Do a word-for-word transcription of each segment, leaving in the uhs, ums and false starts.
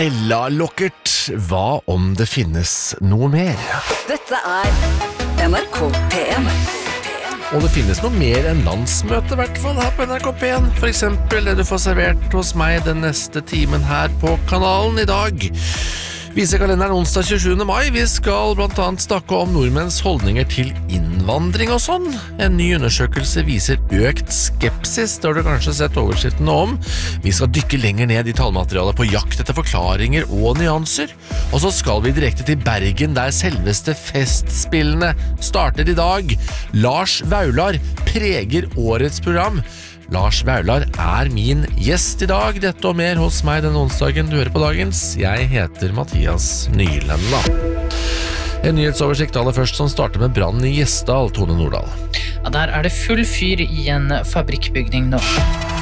Ella Lockert, hva om det finnes noe mer? Dette er N R K P en. Og det finnes noe mer enn landsmøte, I hvert fall her på N R K P en. For eksempel det du får servert hos meg den neste timen her på kanalen I dag. Viser kalenderen onsdag tjuesjuende mai. Vi skal blant annet snakke om nordmenns holdninger til innvandring og sånn. En ny undersøkelse viser økt skepsis, det har du kanskje sett overskriftene om. Vi skal dykke lenger ned I tallmaterialet på jakt etter forklaringer og nyanser. Og så skal vi direkte til Bergen, der selveste festspillene starter I dag. Lars Vaular preger årets program. Lars Vaular er min gjest I dag. Dette og mer hos meg den onsdagen du hører på dagens. Jeg heter Mathias Nylenda. En nyhetsoversikt aller først som starter med brannen I Gjesdal, Tone Nordahl. Ja, der er det full fyr I en fabrikkbygning nå.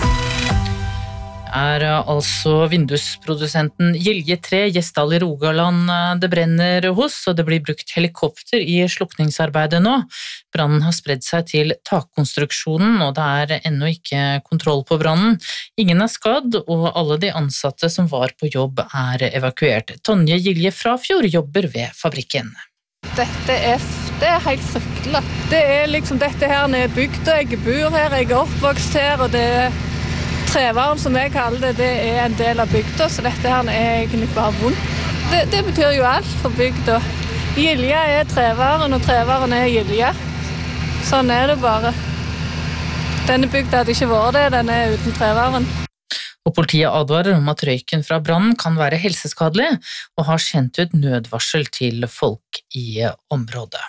Er altså vindusprodusenten Gilje tre Gjesdal I Rogaland det brenner hos, og det blir brukt helikopter I slukningsarbeidet nå. Brannen har spredd seg til takkonstruksjonen, og det er ennå ikke kontroll på brannen. Ingen er skadd, og alle de ansatte som var på jobb er evakuert. Tonje Gilje Frafjord jobber ved fabrikken. Dette er, det er helt fryktelig. Det er liksom dette her nede bygda, jeg bor her, jeg er oppvokst her, og det er trevaren som jeg kaller det, det er en del av bygda, så dette her er egentlig bare vondt. Det, det betyr jo alt for bygda. Gilja er trevaren, og trevaren er Gilja. Sånn er det bare. Denne bygda hadde ikke vært det, den er uten trevaren. Og politiet advarer om at røyken fra brannen kan være helseskadelig, og har sendt ut nødvarsel til folk I området.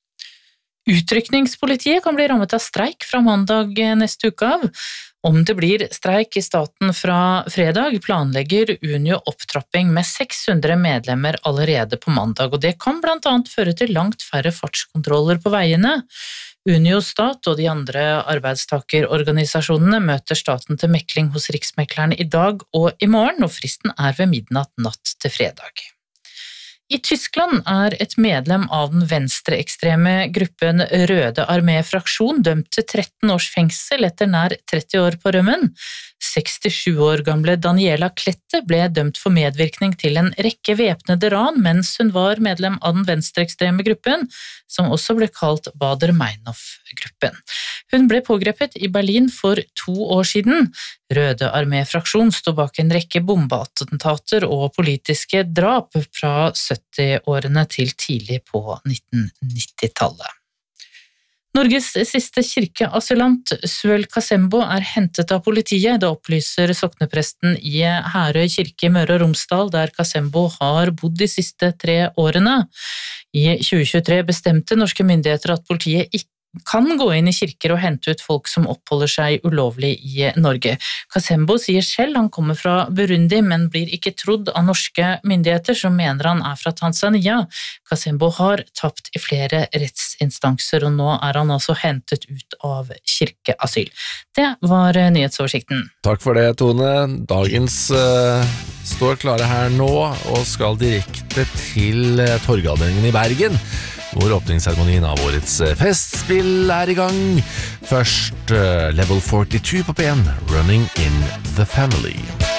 Utrykningspolitiet kan bli rammet av streik fra mandag neste uke av. Om det blir streik I staten fra fredag, planlegger Unio opptrapping med seks hundre medlemmer allerede på mandag, og det kan blant annet føre til langt færre fartskontroller på veiene. Unio Stat og de andre arbeidstakerorganisasjonene møter staten til mekling hos Riksmekleren I dag og I morgen, og fristen er ved midnatt natt til fredag. I Tyskland er et medlem av den venstreekstreme gruppen Røde Armé-fraksjon dømt til tretten års fengsel etter nær tretti år på rømmen. sekstisju år gamle Daniela Klette ble dømt for medvirkning til en rekke væpnede ran mens hun var medlem av den venstreekstreme gruppen, som også ble kalt Bader-Meinhof-gruppen. Hun ble pågrepet I Berlin for to år siden. Røde Armé-fraksjon sto bak en rekke bombeattentater og politiske drap fra syttiårene til tidlig på nittennitti-tallet. Norges siste kirkeasylant, Suel Kasembo, er hentet av politiet. Det opplyser soknepresten I Herøy kirke I Møre og Romsdal, der Kasembo har bodd de siste tre årene. I tjue tjuetre bestemte norske myndigheter at politiet ikke kan gå inn I kirker og hente ut folk som oppholder seg ulovlig I Norge. Kasembo sier selv han kommer fra Burundi, men blir ikke trodd av norske myndigheter som mener han er fra Tanzania. Kasembo har tapt I flere rettsinstanser, og nå er han altså hentet ut av kirkeasyl. Det var nyhetsoversikten. Takk for det, Tone. Dagens uh, står klare her nå, og skal direkte til uh, Torgallmenningen I Bergen, hvor åpningsseremonien av årets festspill er I gang. Først uh, Level førtito på P en, Running in the Family.